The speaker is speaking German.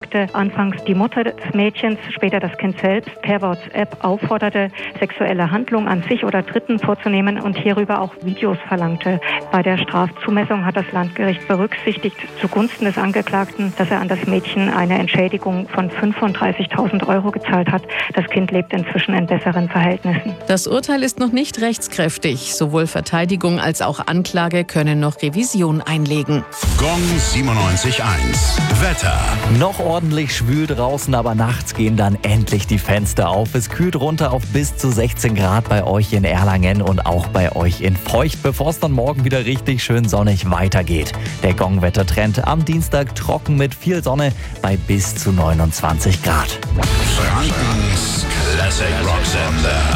anklagte anfangs die Mutter des Mädchens, später das Kind selbst, per WhatsApp aufforderte, sexuelle Handlungen an sich oder Dritten vorzunehmen und hierüber auch Videos verlangte. Bei der Strafzumessung hat das Landgericht berücksichtigt zugunsten des Angeklagten, dass er an das Mädchen eine Entschädigung von 35.000 € gezahlt hat. Das Kind lebt inzwischen in besseren Verhältnissen. Das Urteil ist noch nicht rechtskräftig. Sowohl Verteidigung als auch Anklage können noch Revision einlegen. Gong 97.1 Wetter. Noch ordentlich schwül draußen, aber nachts gehen dann endlich die Fenster auf. Es kühlt runter auf bis zu 16 Grad bei euch in Erlangen und auch bei euch in Feucht, bevor es dann morgen wieder richtig schön sonnig weitergeht. Der Gong-Wettertrend am Dienstag trocken mit viel Sonne bei bis zu 29 Grad. Frankens Classic Rock Sender.